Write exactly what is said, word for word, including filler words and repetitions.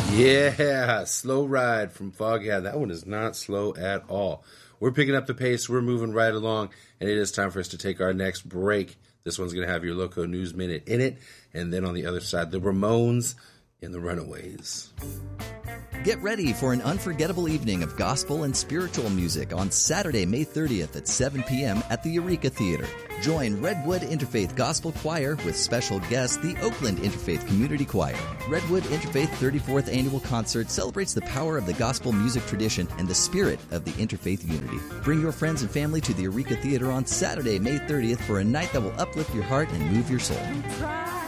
Yeah, Slow Ride from Foghat. That one is not slow at all. We're picking up the pace. We're moving right along, and it is time for us to take our next break. This one's going to have your Loco News Minute in it, and then on the other side, the Ramones and the Runaways. Get ready for an unforgettable evening of gospel and spiritual music on Saturday, May thirtieth at seven p.m. at the Eureka Theater. Join Redwood Interfaith Gospel Choir with special guest, the Oakland Interfaith Community Choir. Redwood Interfaith thirty-fourth Annual Concert celebrates the power of the gospel music tradition and the spirit of the interfaith unity. Bring your friends and family to the Eureka Theater on Saturday, May thirtieth for a night that will uplift your heart and move your soul.